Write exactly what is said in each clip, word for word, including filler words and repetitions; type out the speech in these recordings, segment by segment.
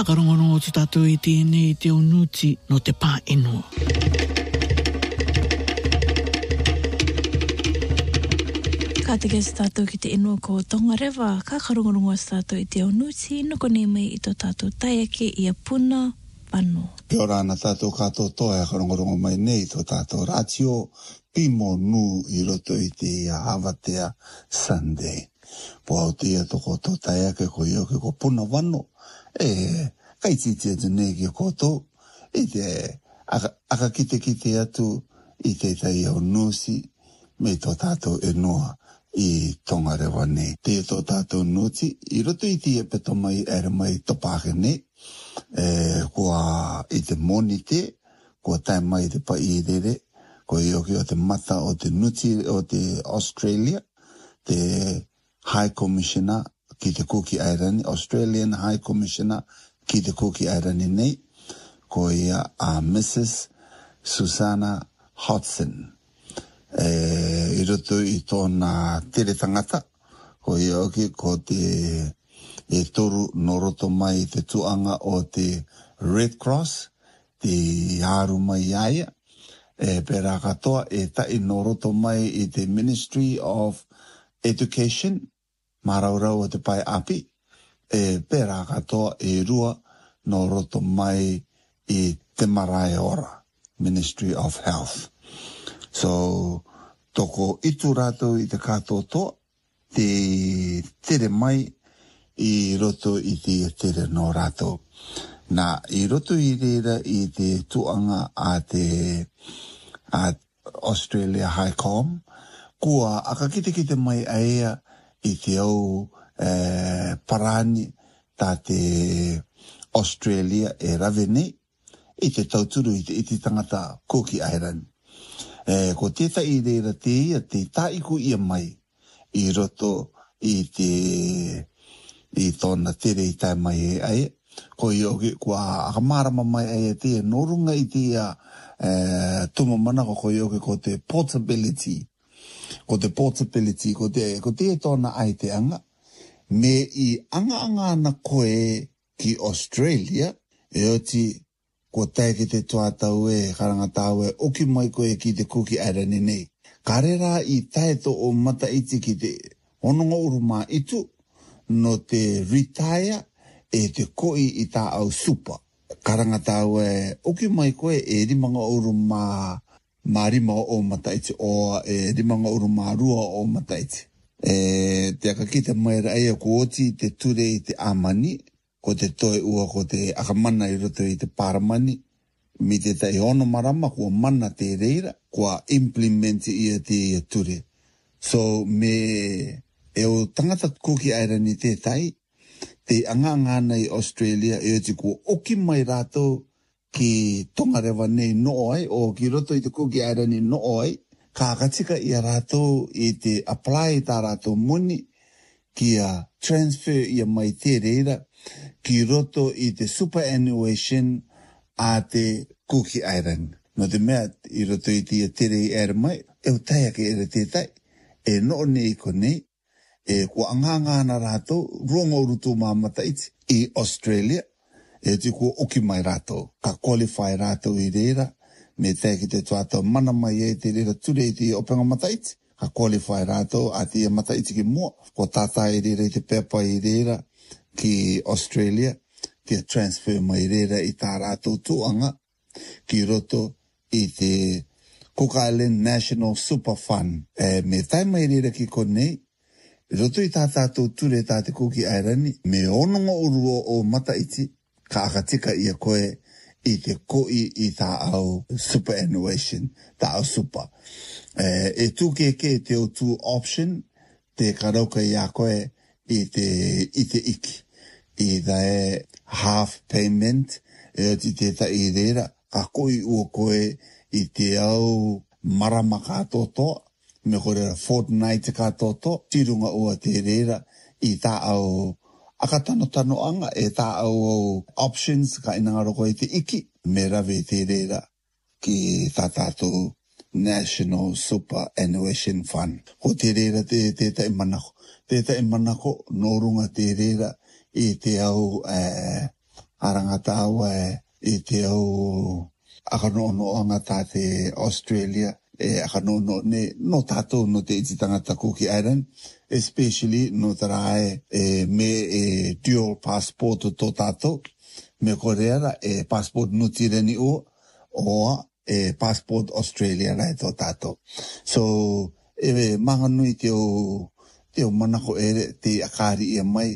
Whakarongono o te tātou i tēnei te unuti no te pā enua. Ka te kese tātou ki te enua ko Tongarewa, ka karongorongo a tātou i te unuti, noko nei mai i tō tātou taiake i a puna wano. Kia ora ana tātou kātou toa e karongorongo mai nei tō tātou rātio, pimo nu i roto i te Hāwatea Sunday. Po au tia toko tō taiake ko ioke ko puna wano, e kai titia te nei ki koto, i te aka, aka kite kite atu i te tai au nusi, me tō tātou e noa i Tongarewa nei. Te tō tātou nuti, i roto i tia peto mai ere mai topake nei, e, kua i te monite, kua tai mai te pa i rere, ko ioke o te mata o te nuti o te Australia, te High Commissioner ki te Kuki Airani, Australian High Commissioner ki te Kuki Airani nei, ko ia a Missus Susanna Hodson. E, I roto i tōna tere tangata, ko ia oki ko te e toru no roto mai te tuanga o te Red Cross, te haru mai aia, e pera katoa e tai no roto mai i te Ministry of Education, maraurau o te pai api, e pera katoa e rua no roto mai i te marae ora, Ministry of Health. So, toko itu rātou i te katoa toa, te tere mai i roto i te tere no rātou. Nā, i roto i reira i te tuanga a te a Australia High Com, kua akakite kite mai aia i te au eh, parani tā te Australia e rawe nei, i te tauturu i te iti tangata Kuki Airani. E, ko tētai i reira te ia, te taiku ia mai i roto i te i tōna tere i tai mai e aia. Ko i oki, kua akamarama mai aia te norunga i te ia eh, tuma mana ko i oki ko te portability. Ko te portability, ko te, ko te tōna ai te anga. Me i anga anga ana koe ki Australia, e oti ko tae ki te tuatau e, karangatau e, oki mai koe ki te Kuki Airani nei. Karera i tae to o mata iti ki te ononga uruma itu, no te retire e te koi i tā au super. Karangatau e, oki mai koe e rimanga uruma ma rima o mataiti, o e rimanga uruma rua o mataiti. E te akakita mai raia ko oti te ture i te amani, ko te toe ua ko te akamana i roto i te paramani, mi te tai ono marama kua mana te reira, kua implementi ia te ia ture. So me e o tangata Kuki Airani te tai, te angangana i Australia e oti kua oki mai rātou ki Tongarewa nei no ai, o ki roto i te Kuki Airani no ai, ka katika i a rātou i te apply tā rātou muni, ki a transfer i a mai te reira, ki roto i te superannuation a te Kuki Airani. No te mea i roto i te tere i ere mai, e o taia ke ere te tai, e no nei ko nei, e kua angangana rātou, rongo urutu mamata iti, i Australia, e te kua oki mai rātou, ka qualify rātou i reira, me tae ki te tuatau mana mai e te reira ture i te openga mataiti, ka qualify rātou a te mataiti ki mua, ko tata i reira i te pepa i reira ki Australia, ki a transfer mai reira i tā rātou tuanga, ki roto i te Cook Island National Super Fund. E, me tae mai reira ki konei, roto i tā tātou ture tā te Kuki Airani, me ononga uruo o mataiti, ka akatika ia koe i te koi i tā au superannuation, tā au super. E, e tūkeke te o tū option, te karauka i a koe i te, i te iki. I tā e half payment, e o ti te ta i reira, ka koi ua koe i te au marama kātoto, me kore fortnight kātoto, tirunga ua te reira i tā au akatano tano anga e tā au options ka inanga roko i te iki, me rawe te reira ki tā tātou National Superannuation Fund. Ko te reira te te tai manako. Te tai manako no runga te reira i te au eh, arangata awa e te au akano no anga te Australia e akano no ne no tato no te iti tangata Cookie Island, especially no tarae e me e dual passport to tato me koreara e passport no tireni o o e passport Australia lai to tato. So e manga nui te o te o manako e te akari e mai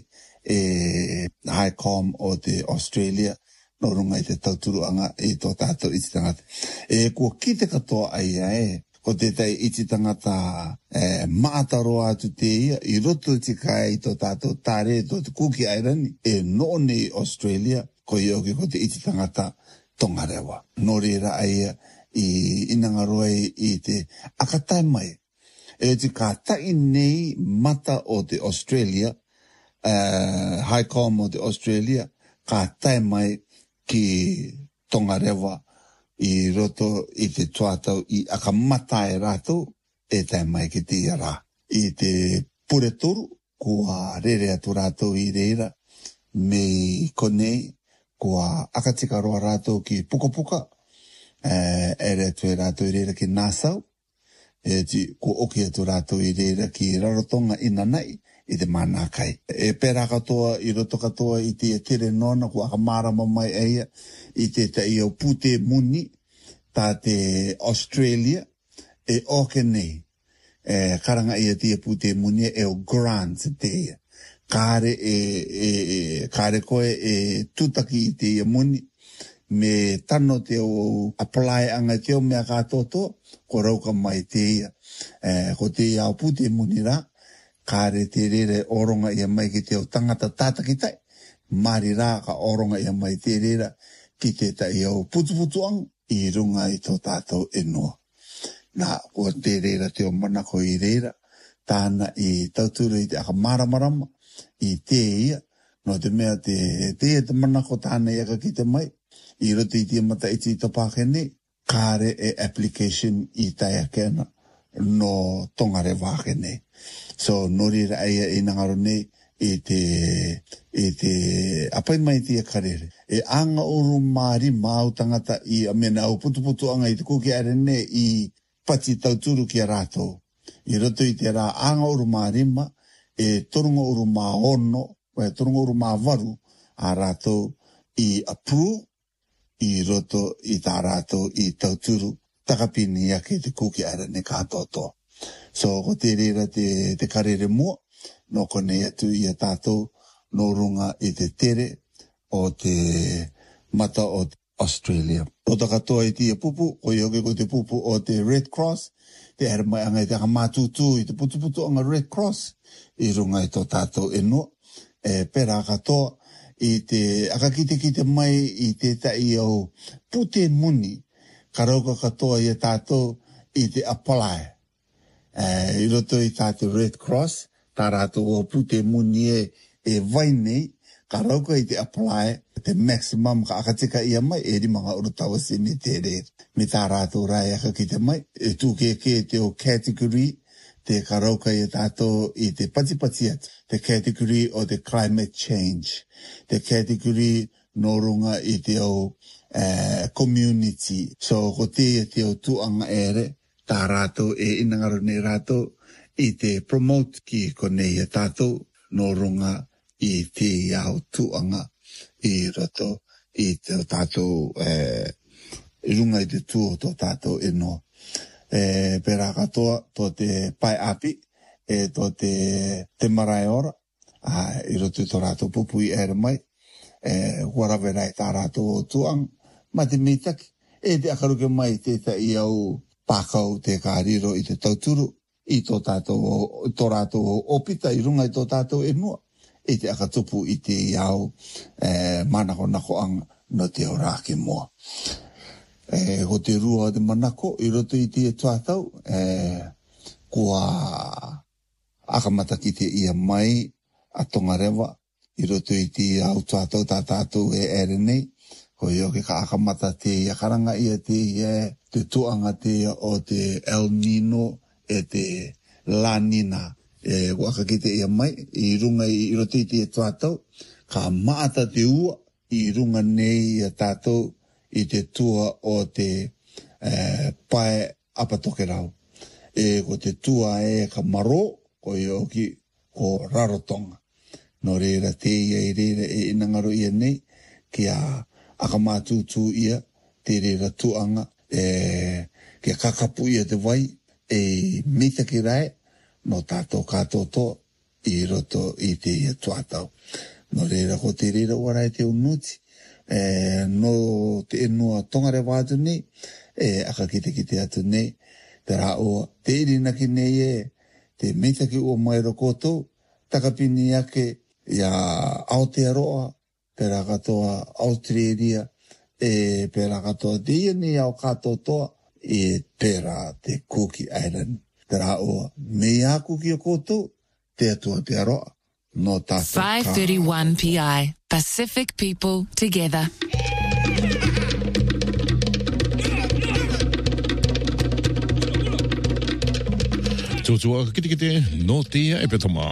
e High Com o te Australia no runga i te tauturu anga i tō tātou iti tangata. E kua ki te katoa ai e, ko te tei iti tangata e, maataroa atu te ia, i roto te kai i tō tātou tāre tō te Cookie Island, e no nei Australia, ko i oki ko te iti tangata Tongarewa. No reira ai i inangaroa i te akatai mai. E te ka tai nei mata o te Australia, uh, High Com o te Australia, ka tai mai ki Tongarewa i roto i te tuatau i akamata e rato e tai mai ki te iara. I te puretoru kua rere atu rato i reira me konei kua akatika roa rato ki puka puka e re atu e rato i reira ki Nassau e ti kua oki atu rato i reira ki Rarotonga Inanai i te mana kai. E pera katoa i roto katoa i te tere nona kua akamarama mai eia i te ta i au pute muni ta te Australia e oke nei. E karanga i a te pute muni e o grants te ia. Kare e, e, e kare koe e tutaki i te ia muni me tano te o apply anga te o mea katoto ko rauka mai te ia. E, ko te ia au pute muni ra kare te rere oronga ia mai ki te o tangata tātakitai, mari rā ka oronga ia mai te rere ki te tai au putuputuang i runga i tō tātou e noa. Nā, kua te rere te o manako i rere, tāna i tauturu i te akamaramarama, i te ia, no te mea te te te manako tāna i aka ki te mai, i roto i te mata iti i topakene, kare e application i tai akena no Tongarewa kene. So nori ra aia e nangaro nei e te e te apai mai te karere. E anga uru maari mau tangata i a mena au putu putu anga i te Cookie Island ne i pati tauturu ki a rātou. I roto i te rā anga uru maari ma e torunga uru maa ono e torunga uru maa varu a rātou i approve i roto i tā rātou i tauturu takapini ia ke te Cookie Island ne kātotoa. So, ko te rera te, te karere mua, no kone atu i a tātou, no runga i te tere o te mata o Australia. O taka toa i tia pupu, o i oke ko te pupu o te Red Cross, te ere mai anga i te akamatutu i te putu putu anga Red Cross, i runga i tō tātou e no, e pera katoa i te akakite kite mai i te tai au pute muni, karauka katoa i a tātou i te apply. Uh, I roto i tātou Red Cross, tā rātou o pute muni e, e vai nei, ka rauka i te apply, te maximum ka akatika ia mai, e rimanga urutawa sini te re. Me tā rātou rai aka ki te mai, e tūke ke te o category, te ka rauka i tātou i te patipati atu, te category o te climate change, te category no runga i te o uh, community. So, ko te te o tuanga ere, tā rātou e inangaro nei rātou i te promote ki konei a tātou no runga i te iau tuanga i rato i te tātou e, i runga i te tuo tō tātou e no. E, pera katoa tō te pai api e tō te, te marae ora a, i roto tō rātou pupu i ere mai e, warawerai tā rātou o tuang ma te mitaki e te akaruke mai te ta iau pākau te kāriro i te tauturu i tō tātou, tō rātou opita i runga i tō tātou e mua i te akatupu i te iau e, manako nako anga no te orake mua. E, ho te rua o te manako i roto i te tuatau e, kua akamata ki te ia mai a Tongarewa i roto i te iau tuatau tā tātou e ere nei. Ko i oke ka akamata te ia karanga ia te ia te tuanga te ia o te El Nino e te La Nina. E waka ki te ia mai, i runga i roto i te tuatau, ka maata te ua, i runga nei a tātou i te tua o te eh, pae apatoke rau. E ko te tua e ka maro, ko i oki ko Rarotonga. No reira te ia i reira e inangaro ia nei, ki a akamātūtū ia, te reira tuanga, e ki a kakapu ia te vai, e mita ki rai, no tātou kātou to, i roto i te ia tuatau. No reira ko te reira warai te unuti, e, no te enua tongare wātu nei, e aka kite kite atu nei, te rā oa, te irina ki nei e, te mita ki ua maero kotou, takapini ake ia Aotearoa, pera katoa Australia, e pera katoa te ia ni au kato toa, e pera te Cookie Island. Te rā oa, me a kuki o kotou, te atua te aroa, no tātou kā. five thirty-one P I, Pacific people together. Tūtua kite kite no tia e petoma.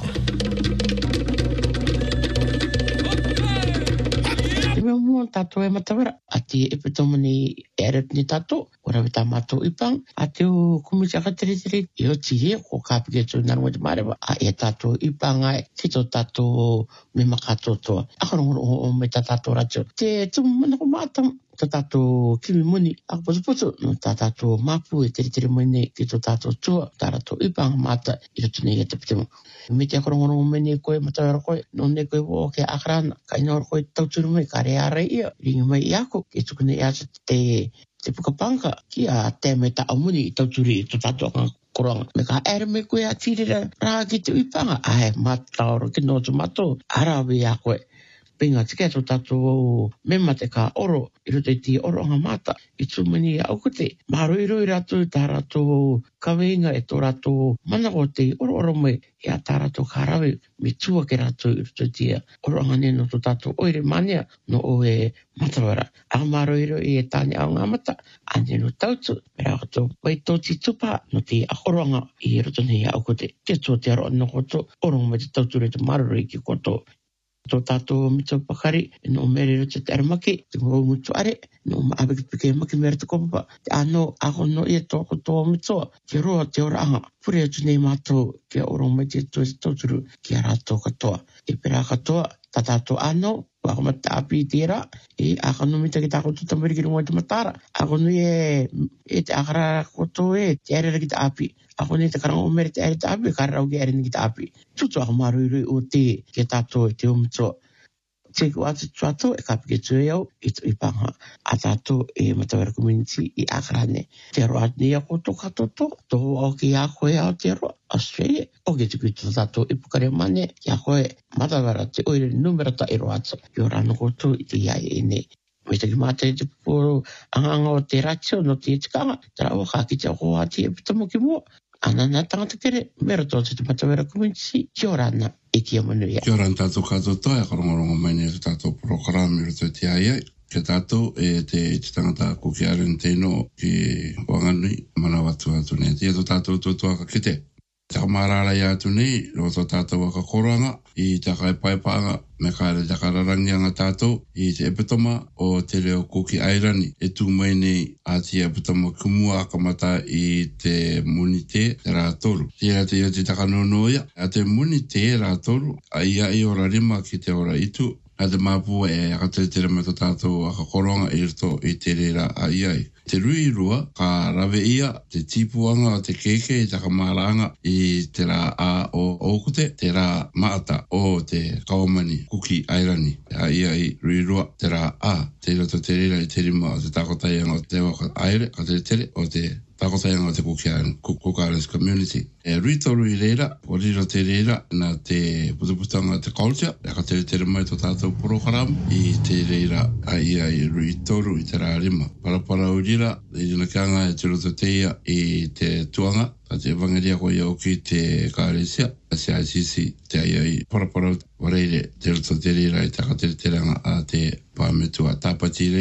Mo tato e matawara ati e petoma ni eret ni tato ora vita mato ipang ati o kumisa ka tiri tiri yo tiri ko kapige tu nanwa de mareva a e tato ipang ai tito tato me makato to akoro o me tato racho te tu mana ko matam tato kimi muni ako poso poso no tato mapu e tiri tiri muni tito tato tua tato ipang mata ilo tuni e te petoma me te akoro ngono me ne koe matawara koe no ne koe wo ke akrana ka inor koe tauturu me kare ara ia ringi mai iako ke tukune iasa te te pukapanka ki a te me ta amuni tauturi to tato ka koranga me ka ere me koe a tirira rā ki te uipanga ai mataoro ki no tu mato arawe a koe pinga tike to tato me mate ka oro i roto i ti oro anga mata i tumani au kute maro i roi ratu i tā rato kaweinga e tō rato mana o te oro oro me i a tā rato karawe me tua ke rato i roto i tia oro anga neno to tato oire mania no o e matawara a maro i roi e tāne au ngā mata a neno tautu me rā kato wai tō ti tupa no te a oro anga i roto ni au kute ke tō te aro no koto oro me te tautu re te maro i ki koto tō tātou mito pakari, no mere rote te aramaki, te ngō mutu are, no maabeki pike maki mere te kopapa, te ano ako no ia tōko tō mitoa, te roa te ora anga, pure atu nei mātou, kia orong mai te tō te tōturu, kia rātou katoa. E pera katoa, tā tātou ano, wako mata api i tērā, e ako no mita ki tāko tūta meri ki rungo te matara, ako no e, e te akara koto e, te ere ki te api, ako ne te karanga o mere te ere te api, kararau ki ere ni ki te api. Tutu ako marui o te, ke tātou e te umito. Te ku atu tuato e kapike tue au, i tu ipanga, a tātou e matawara community i akarane. Te roa ni a koto katoto, tō au ki a koe au te roa, Australia. O ke tuku tu tātou i pukare mane, ki a koe matawara te oire numera ta i roa atu. Ki o rano koto i te iai e ne. Me te ki mate te puporo anganga o te ratio no te etikanga, te rao ka ki te oho ati e pitamu ki mua. Ana nā tangata kere, mera tō te matawara community, ki o rana e kia manuia. Kia ora tātou kātou toa, e karongorongo mai nei tātou program i roto te ai ai. Ke tātou e te te tangata Cookie Island teino ki Wanganui, mana watu atu nei. Tia tō tātou tō toa ka kite. Te kamarara i atu nei, ro tō tātou waka koranga, i te kai paipaanga, me kāre te kararangi anga tātou, i te epitoma o te reo Cookie Island, e tū mai nei a te epitoma kumua akamata i te muni te, te rā toru. Tia te ia te takanonoia, a te muni te rā toru, a ia i ora rima ki te ora itu, a te māpua e akatere tere me tō tātou akakoronga i rito i te rera a iai. Te rui rua, ka rawe ia, te tipuanga o te keke i takamaranga i te rā a o okute, te rā maata o te kaumani Cookie Island. A iai rui rua, te rā a, te roto te rera i te rima o te takotaianga o te waka aere, ka te tere o te takotaianga o te Cookie Island, Cook Islands Community. E rui toru i reira, o riro te reira, na te putuputanga te culture, e ka tere tere mai tō tātou program, i te reira a ia i rui toru i te rā rima. Parapara urira, i rina kianga e te roto te ia i te tuanga, a te evangelia ko iau ki te kāresia, a se I C C, te ai ai parapara wareire, te roto te reira i te ka tere teranga a te pāmetua tāpati reira,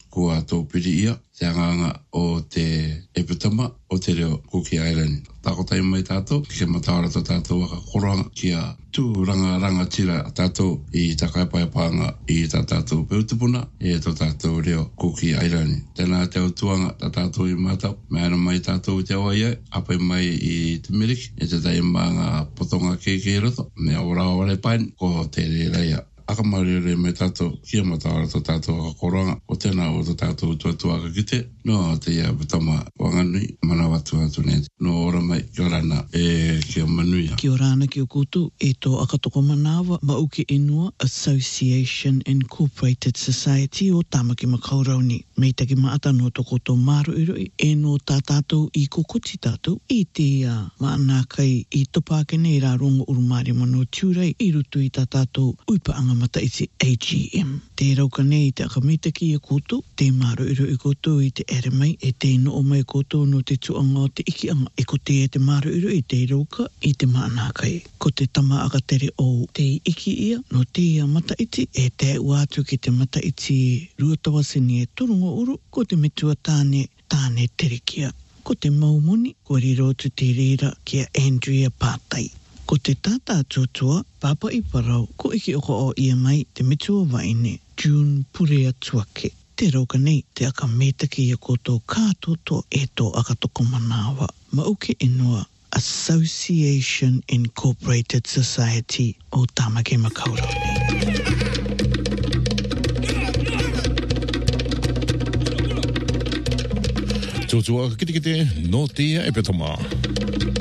kua tō piri ia, te anganga o te epitama o te reo Cookie Island. Tako tai mai tātou, ke matawara tō tātou waka koranga kia tū ranga ranga tira tātou i takaipaipanga i tā tātou peutupuna e tō tātou reo Cookie Island. Tēnā te autuanga tā tātou i mātau, me ana mai tātou te awa ia, apai mai i te Meriki, e te tai manga potonga keke roto, me ora ore pain, ko te re reia. Aka marere me tātou, kia matawara tō tātou ka koranga, o tēnā o tō tātou tuatua ka kite, no te ia butama wanganui, mana watu atu ne, no ora mai, kia rana, e kia manuia. Kia rana ki o koutou, e tō akatoko manawa, Mauke Inua Association Incorporated Society o Tamaki Makaurauni. Mei taki maata no tō koutou maru iroi, e no tā tātou i kokoti tātou, i te uh, maana kai i topākene i rā rongo urumari mano tiurai, i rutu i tā tātou uipa anga mata i te A G M. Te rauka nei te akamitaki i koutou, te maru iro i koutou i te ere mai, e te ino o mai koutou no te tuanga o te iki anga, e ko te e te maru iro i te rauka i te maana kai. Ko te tama akatere o te iki ia, no te ia mata iti, e te uatu ki te mata iti ruatawasini e turungo uru, ko te metua tāne, tāne terikia. Ko te maumoni, ko rirotu te reira kia Andrea Pātai. Ko te tata tuatua, papa i parau, ko iki oko o ia mai te mitua waine, June Purea Tuake. Te rauka nei, te aka metaki i a koutou kātoto e tō akatoko manawa. Mauke Inua Association Incorporated Society o Tamaki Makaurau. Tōtua kite kite no te epitama.